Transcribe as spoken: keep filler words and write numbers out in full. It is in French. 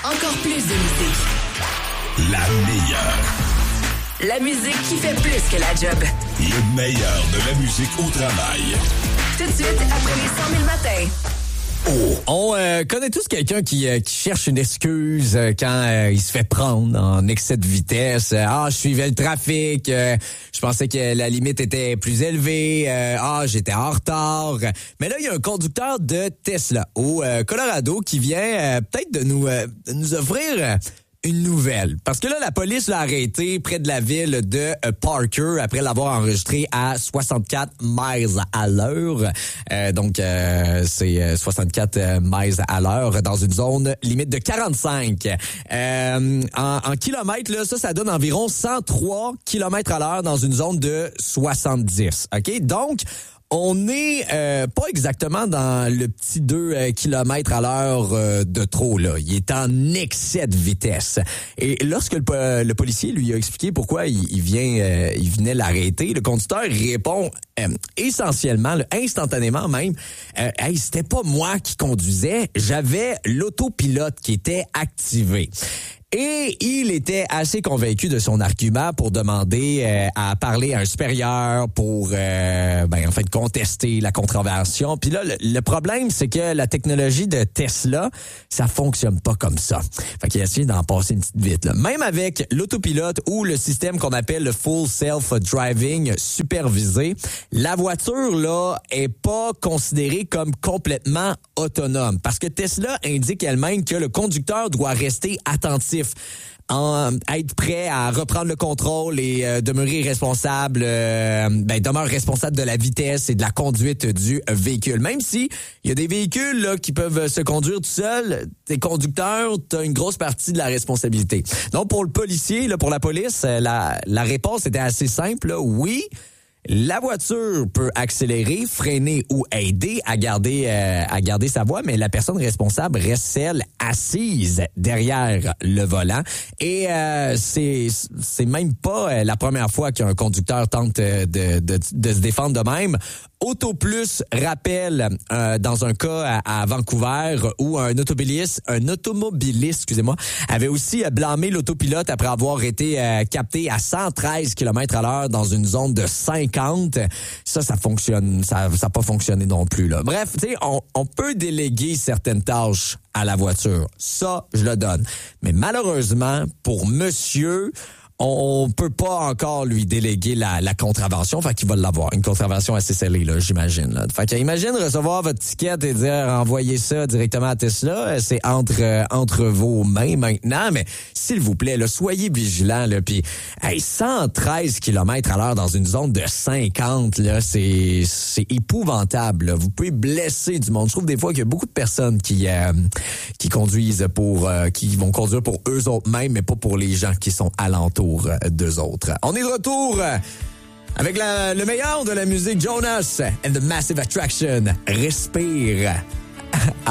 Encore plus de musique. La meilleure. La musique qui fait plus que la job. Le meilleur de la musique au travail. Tout de suite, après les cent mille matins. Oh. On euh, connaît tous quelqu'un qui, euh, qui cherche une excuse euh, quand euh, il se fait prendre en excès de vitesse. Euh, ah, je suivais le trafic. Euh, je pensais que la limite était plus élevée. Euh, ah, j'étais en retard. Mais là, il y a un conducteur de Tesla au euh, Colorado qui vient euh, peut-être de nous, euh, de nous offrir... Euh, une nouvelle. Parce que là, la police l'a arrêté près de la ville de Parker après l'avoir enregistré à soixante-quatre miles à l'heure. Euh, donc, euh, c'est soixante-quatre miles à l'heure dans une zone limite de quarante-cinq. Euh, en, en kilomètres, là, ça, ça donne environ cent trois kilomètres à l'heure dans une zone de soixante-dix. OK? Donc, on n'est euh, pas exactement dans le petit deux kilomètres à l'heure euh, de trop, là. Il est en excès de vitesse. Et lorsque le, le policier lui a expliqué pourquoi il, il, vient, euh, il venait l'arrêter, le conducteur répond euh, essentiellement, là, instantanément même, euh, « Hey, c'était pas moi qui conduisais, j'avais l'autopilote qui était activé. » Et il était assez convaincu de son argument pour demander euh, à parler à un supérieur pour euh, ben en fait contester la contravention. Puis là, le, le problème, c'est que la technologie de Tesla, ça fonctionne pas comme ça. Fait qu'il a essayé d'en passer une petite vite. Là. Même avec l'autopilote ou le système qu'on appelle le Full Self-Driving supervisé, la voiture là est pas considérée comme complètement autonome. Parce que Tesla indique elle-même que le conducteur doit rester attentif. En, être prêt à reprendre le contrôle et euh, demeurer responsable, euh, ben demeure responsable de la vitesse et de la conduite du véhicule. Même si il y a des véhicules là, qui peuvent se conduire tout seuls, t'es conducteur, t'as une grosse partie de la responsabilité. Donc pour le policier, là, pour la police, la, la réponse était assez simple. Là. Oui. La voiture peut accélérer, freiner ou aider à garder euh, à garder sa voie, mais la personne responsable reste celle assise derrière le volant. Et euh, c'est c'est même pas la première fois qu'un conducteur tente de, de, de, de se défendre de même. AutoPlus rappelle euh, dans un cas à, à Vancouver où un automobiliste, un automobiliste, excusez-moi, avait aussi blâmé l'autopilote après avoir été euh, capté à cent treize kilomètres à l'heure dans une zone de cinquante. Ça, ça fonctionne, ça, ça a pas fonctionné non plus là. Bref, tu sais, on, on peut déléguer certaines tâches à la voiture. Ça, je le donne. Mais malheureusement, pour monsieur, on peut pas encore lui déléguer la, la contravention, fait qu'il va l'avoir. Une contravention assez scellée, là, j'imagine. Là. Fait que imagine recevoir votre ticket et dire envoyez ça directement à Tesla. C'est entre euh, entre vos mains maintenant, mais s'il vous plaît, là, soyez vigilants. Là, puis, hey, cent treize kilomètres à l'heure dans une zone de cinquante, là, c'est c'est épouvantable. Là. Vous pouvez blesser du monde. Je trouve des fois qu'il y a beaucoup de personnes qui euh, qui conduisent pour euh, qui vont conduire pour eux autres mêmes, mais pas pour les gens qui sont alentours d'eux autres. On est de retour avec la, le meilleur de la musique, Jonas and the Massive Attraction. Respire.